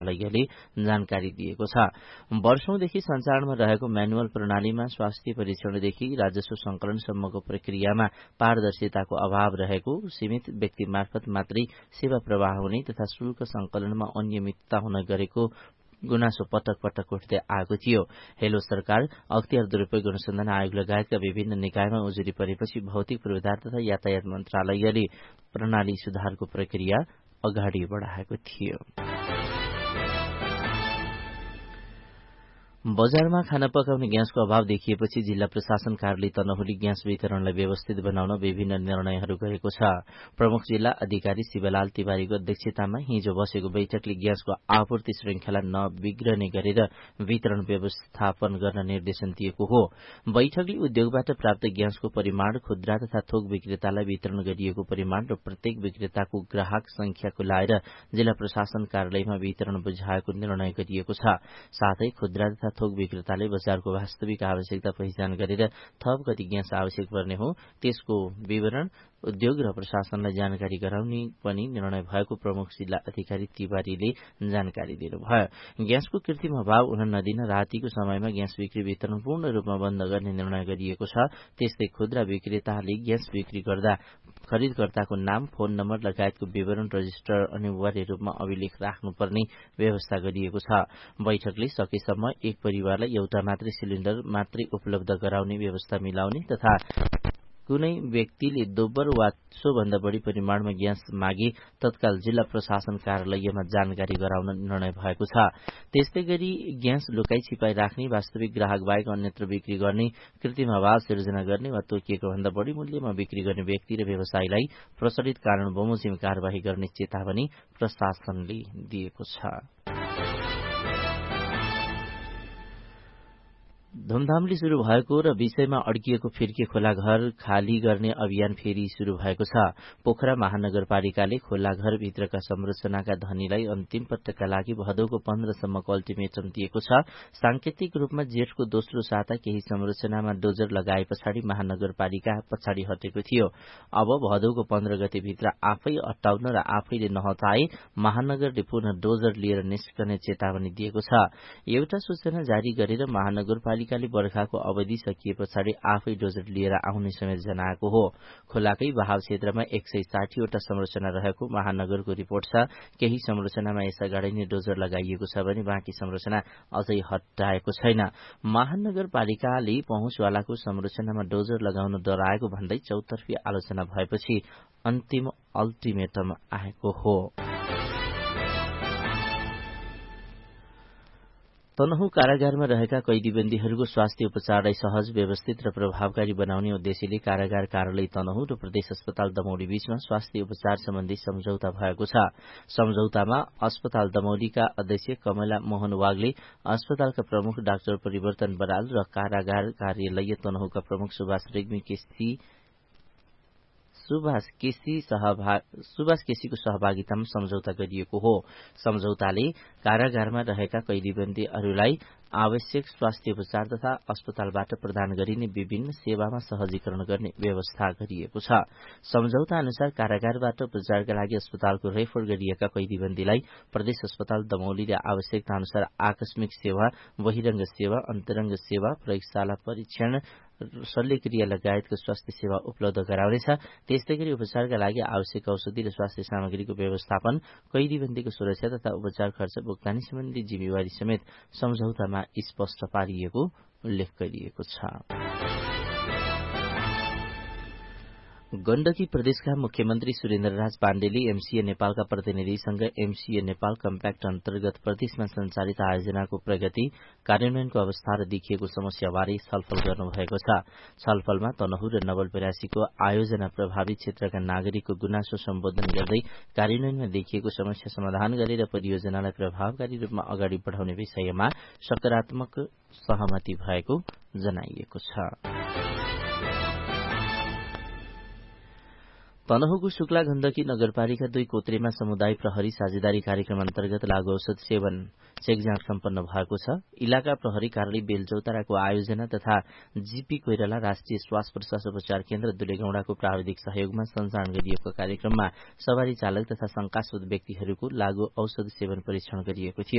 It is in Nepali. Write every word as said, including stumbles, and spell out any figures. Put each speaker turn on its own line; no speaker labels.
मन्त्रालयले जानकारी दिएको छ। वर्षौंदेखि सञ्चालनमा रहेको म्यानुअल प्रणालीमा स्वास्थ्य परीक्षणदेखि राजस्व संकलनसम्मको प्रक्रियामा पारदर्शिताको अभाव रहेको, सीमित व्यक्ति मार्फत मात्रै सेवा प्रवाह हुने तथा शुल्क संकलनमा अनियमितता हुन गरेको गुनासो पटक पटक उठ्दै आएको थियो। हेलो सरकार अख्तियार दुरूपयोग अनुसन्धान आयोग लगायतका विभिन्न निकायमा उजुरी परेपछि भौतिक पूर्वाधार तथा यातायात मन्त्रालयले प्रणाली सुधारको प्रक्रिया अगाडि बढाएको थियो। बजारमा खाना पकाउने ग्यासको अभाव देखिएपछि जिल्ला प्रशासन कार्यालय तनहुले ग्यास वितरणलाई व्यवस्थित बनाउन विभिन्न निर्णयहरू गरेको छ। प्रमुख जिल्ला अधिकारी शिवलाल तिवारीको अध्यक्षतामा हिजो बसेको बैठकले ग्यासको आपूर्ति श्रृंखला नबिग्रने गरेर वितरण व्यवस्थापन गर्न निर्देशन दिएको हो। बैठकले उद्योगबाट प्राप्त ग्यासको परिमाण, खुद्रा तथा थोक विक्रेतालाई वितरण गरिएको परिमाण र प्रत्येक विक्रेताको ग्राहक संख्याको लाएर जिल्ला प्रशासन कार्यालयमा वितरण बुझाएको निर्णय गरिएको छ। साथै खुद्रा तथा थोक विक्रेताले बजारको वास्तविक आवश्यकता पहिचान गरेर थप कति ग्यास आवश्यक पर्ने हो त्यसको विवरण उद्योग र प्रशासनलाई जानकारी गराउने पनि निर्णय भएको प्रमुख जिल्ला अधिकारी तिवारीले जानकारी दिनुभयो। ग्यासको कृत्रिम अभाव हुन नदिन रातिको समयमा ग्यास बिक्री वितरण पूर्ण रूपमा बन्द गर्ने निर्णय गरिएको छ। त्यस्तै खुद्रा विक्रेताले ग्यास बिक्री गर्दा खरिदकर्ताको नाम, फोन नम्बर लगायतको विवरण रजिस्टर अनिवार्य रूपमा अभिलेख राख्नुपर्ने व्यवस्था गरिएको छ। बैठकले सकेसम्म एक परिवारलाई एउटा मात्रै सिलिण्डर मात्रै उपलब्ध गराउने व्यवस्था मिलाउने तथा कुनै व्यक्तिले दोब्बर वा सोभन्दा बढ़ी परिमाणमा ग्यास मागे तत्काल जिल्ला प्रशासन कार्यालयमा जानकारी गराउन निर्णय भएको छ। त्यस्तै गरी ग्यास लुकाई छिपाई राख्ने, वास्तविक ग्राहक बाहेक अन्यत्र बिक्री गर्ने, कृत्रिम अभाव सिर्जना गर्ने वा तोकिएको भन्दा बढ़ी मूल्यमा बिक्री गर्ने व्यक्ति र व्यवसायीलाई प्रचलित कानून बमोजिम कार्यवाही गर्ने चेतावनी प्रशासनले दिएको छ। धुमधामले शुरू भएको र विषयमा अड्किएको फिर्के खोला घर खाली गर्ने अभियान फेरि शुरू भएको छ। पोखरा महानगरपालिकाले खोला घर भित्रका संरचनाका धनीलाई अन्तिम पटकका लागि भदौको पन्ध्रसम्मको अल्टिमेटम दिएको छ। सांकेतिक रूपमा जेठको दोस्रो साता केही संरचनामा डोजर लगाए पछाडि महानगरपालिका पछाडि हटेको थियो। अब भदौको पन्ध्र गते भित्र आफै हटाउन र आफैले नहटाए महानगरले पुनः डोजर लिएर निस्कने चेतावनी दिएको छ। एउटा सूचना जारी गरेर महानगरपालिका बर्खाको अवधि सकिए पछाडि आफै डोजर लिएर आउने समेत जनाएको हो। खोलाकै बहाव क्षेत्रमा एक सय साठीवटा संरचना रहेको महानगरको रिपोर्ट छ। केही संरचनामा यसअगाडि नै डोजर लगाइएको छ भने बाँकी संरचना अझै हटाएको छैन। महानगरपालिकाले पहुँचवालाको संरचनामा डोजर लगाउन डराएको भन्दै चौतर्फी आलोचना भएपछि अन्तिम अल्टिमेटम आएको हो। तनहु कारागारमा रहेका कैदीबन्दीहरूको स्वास्थ्य उपचारलाई सहज, व्यवस्थित र प्रभावकारी बनाउने उद्देश्यले कारागार कार्यालय तनहु र प्रदेश अस्पताल दमौली बीचमा स्वास्थ्य उपचार सम्बन्धी सम्झौता भएको छ। सम्झौतामा अस्पताल दमौलीका अध्यक्ष कमला मोहन वागले, अस्पतालका प्रमुख डाक्टर परिवर्तन बराल र कारागार कार्यालय तनहुका प्रमुख सुभाष रेग्मी केसी सुभाष केसी सुभाष केसीको सहभागितामा सम्झौता गरिएको हो। सम्झौताले कारागारमा रहेका कैदीबन्दीहरूलाई आवश्यक स्वास्थ्य उपचार तथा अस्पतालबाट प्रदान गरिने विभिन्न सेवामा सहजीकरण गर्ने व्यवस्था गरिएको छ। सम्झौता अनुसार कारागारबाट उपचारका लागि अस्पतालको रेफर गरिएका कैदीबन्दीलाई प्रदेश अस्पताल दमौलीले आवश्यकता अनुसार आकस्मिक सेवा, बहिरंग सेवा, अन्तरंग सेवा, प्रयोगशाला परीक्षण, शल्यक्रिया लगायतको स्वास्थ्य सेवा उपलब्ध गराउनेछ। त्यस्तै गरी उपचारका लागि आवश्यक औषधि र स्वास्थ्य सामग्रीको व्यवस्थापन, कैदीबन्दीको सुरक्षा तथा उपचार खर्च भुक्तानी सम्बन्धी जिम्मेवारी समेत सम्झौतामा स्पष्ट पारिएको उल्लेख गरिएको छ। गण्डकी प्रदेशका मुख्यमन्त्री सुरेन्द्रराज पाण्डेले एमसीए नेपालका प्रतिनिधिसँग एमसीए नेपाल कम्प्याक्ट अन्तर्गत प्रदेशमा सञ्चालित आयोजनाको प्रगति, कार्यान्वयनको अवस्था र देखिएको समस्याबारे छलफल गर्नुभएको छ। छलफलमा तनहु र नवलपरासीको आयोजना प्रभावित क्षेत्रका नागरिकको गुनासो सम्बोधन गर्दै कार्यान्वयनमा देखिएको समस्या समाधान गरेर परियोजनालाई प्रभावकारी रूपमा अगाडि बढाउने विषयमा सकारात्मक सहमति भएको जनाइएको छ। तनहुको शुक्ला गण्डकी नगरपालिका दुई कोत्रेमा समुदाय प्रहरी साझेदारी कार्यक्रम अन्तर्गत लागू औषध सेवन चेकजाँच सम्पन्न भएको छ। इलाका प्रहरी कार्यालय बेलचौताराको आयोजना तथा जीपी कोइराला राष्ट्रिय श्वास प्रश्वास उपचार केन्द्र दुलेगौंडाको प्राविधिक सहयोगमा सञ्चालन गरिएको कार्यक्रममा सवारी चालक तथा शंकास्पद व्यक्तिहरूको लागू औषध सेवन परीक्षण गरिएको थियो।